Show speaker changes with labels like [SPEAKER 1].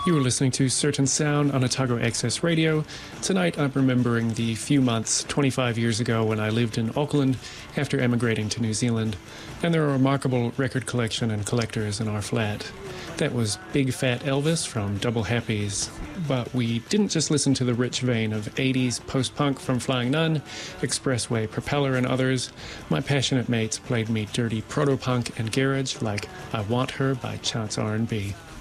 [SPEAKER 1] You are listening to Certain Sound on Otago Access Radio. Tonight I'm remembering the few months 25 years ago when I lived in Auckland after emigrating to New Zealand, and there are a remarkable record collection and collectors in our flat. That was Big Fat Elvis from Double Happies. But we didn't just listen to the rich vein of 80s post-punk from Flying Nun, Expressway Propeller and others. My passionate mates played me dirty proto-punk and garage like I Want Her by Chance R&B.